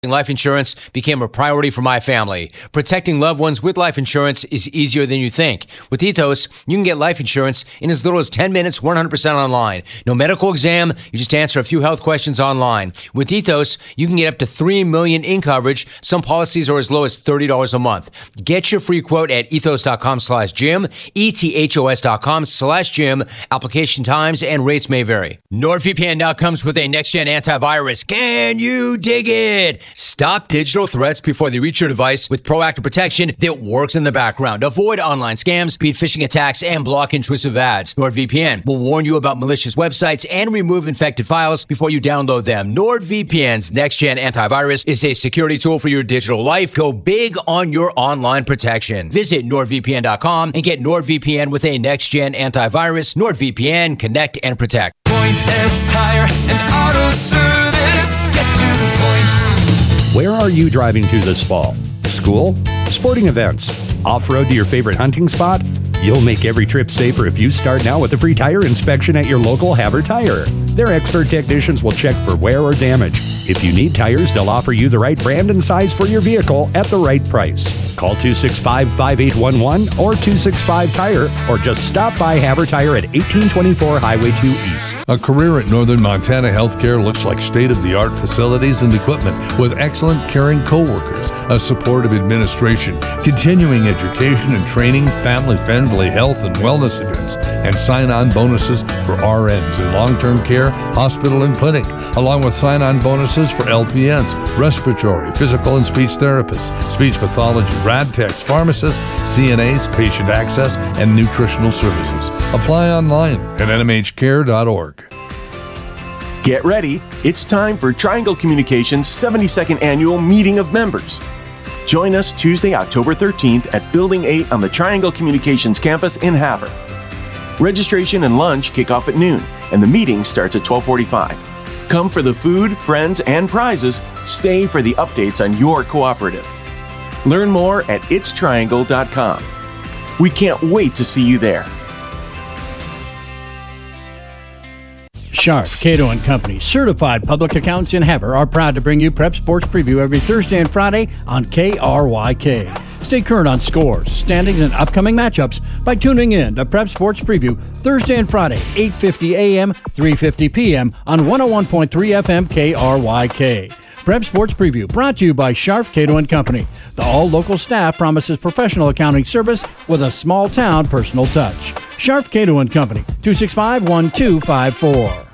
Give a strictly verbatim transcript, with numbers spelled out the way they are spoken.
Life insurance became a priority for my family. Protecting loved ones with life insurance is easier than you think. With Ethos, you can get life insurance in as little as ten minutes, one hundred percent online. No medical exam, you just answer a few health questions online. With Ethos, you can get up to three million dollars in coverage. Some policies are as low as thirty dollars a month. Get your free quote at ethos.com slash Jim, E-T-H-O-S dot com slash Jim. Application times and rates may vary. NordVPN now comes with a next-gen antivirus. Can you dig it? Stop digital threats before they reach your device with proactive protection that works in the background. Avoid online scams, beat phishing attacks, and block intrusive ads. NordVPN will warn you about malicious websites and remove infected files before you download them. NordVPN's next-gen antivirus is a security tool for your digital life. Go big on your online protection. Visit nord V P N dot com and get NordVPN with a next-gen antivirus. NordVPN, connect and protect. Point S Tire and Auto Service. Get to the point. Where are you driving to this fall? School? Sporting events? Off-road to your favorite hunting spot? You'll make every trip safer if you start now with a free tire inspection at your local Haver Tire. Their expert technicians will check for wear or damage. If you need tires, they'll offer you the right brand and size for your vehicle at the right price. Call two six five, five eight one one or two six five tire or just stop by Haver Tire at eighteen twenty-four Highway two East. A career at Northern Montana Healthcare looks like state-of-the-art facilities and equipment with excellent caring coworkers, a supportive administration, continuing education and training, family-friendly health and wellness events, and sign-on bonuses for R Ns in long-term care, hospital, and clinic, along with sign-on bonuses for L P Ns, respiratory, physical, and speech therapists, speech pathology, rad techs, pharmacists, C N As, patient access, and nutritional services. Apply online at N M H care dot org. Get ready. It's time for Triangle Communications' seventy-second Annual Meeting of Members. Join us Tuesday, October thirteenth at Building eight on the Triangle Communications campus in Havre. Registration and lunch kick off at noon, and the meeting starts at twelve forty-five. Come for the food, friends, and prizes. Stay for the updates on your cooperative. Learn more at its triangle dot com. We can't wait to see you there. Scharf, Cato and Company, certified public accountants in Havre, are proud to bring you Prep Sports Preview every Thursday and Friday on K R Y K. Stay current on scores, standings, and upcoming matchups by tuning in to Prep Sports Preview Thursday and Friday, eight fifty a.m., three fifty p.m. on one oh one point three F M K R Y K. Prep Sports Preview brought to you by Scharf, Cato and Company. The all-local staff promises professional accounting service with a small-town personal touch. Scharf, Cato and Company, two six five, one two five four.